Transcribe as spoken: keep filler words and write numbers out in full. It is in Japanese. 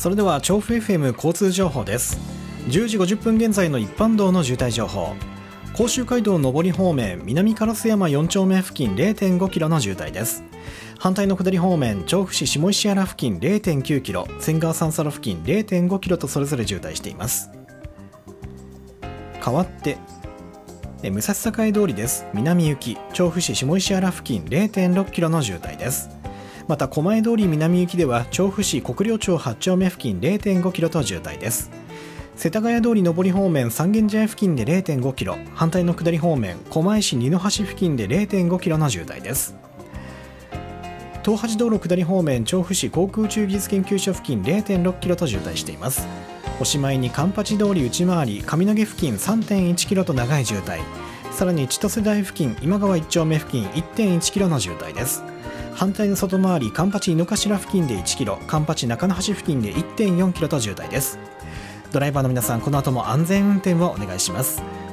それでは調布 エフエム 交通情報です。じゅうじごじゅっぷん現在の一般道の渋滞情報。甲州街道上り方面南烏山よん丁目付近 れいてんごキロの渋滞です。反対の下り方面調布市下石原付近 れいてんきゅうキロ、仙川三叉路付近 れいてんごキロとそれぞれ渋滞しています。代わって武蔵境通りです。南行き調布市下石原付近 れいてんろくキロの渋滞です。また狛江通り南行きでは調布市国領町はち丁目付近 れいてんごキロと渋滞です。世田谷通り上り方面三軒茶屋付近で れいてんごキロ、反対の下り方面狛江市二の橋付近で れいてんごキロの渋滞です。東八道路下り方面調布市航空宇宙技術研究所付近 れいてんろくキロと渋滞しています。おしまいに環八通り内回り上野毛付近 さんてんいちキロと長い渋滞、さらに千歳台付近今川いち丁目付近 いってんいちキロの渋滞です。反対の外回り環八井の頭付近でいちキロ、環八中野橋付近で いってんよんキロと渋滞です。ドライバーの皆さん、この後も安全運転をお願いします。